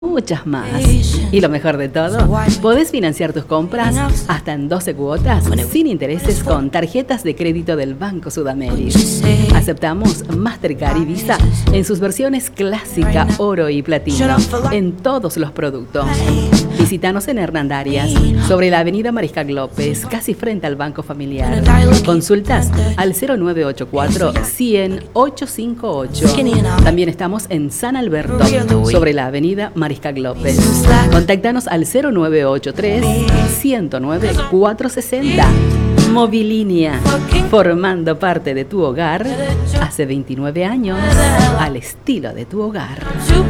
muchas más. Y lo mejor de todo, podés financiar tus compras hasta en 12 cuotas sin intereses con tarjetas de crédito del Banco Sudamérica. Aceptamos Mastercard y Visa en sus versiones clásica, oro y platino en todos los productos. Visítanos en Hernandarias, sobre la avenida Mariscal López, casi frente al Banco Familiar. Consultas al 0984 100 858. También estamos en San Alberto, sobre la avenida Mariscal López. Contáctanos al 0983 109 460. Movilínea, formando parte de tu hogar hace 29 años, al estilo de tu hogar.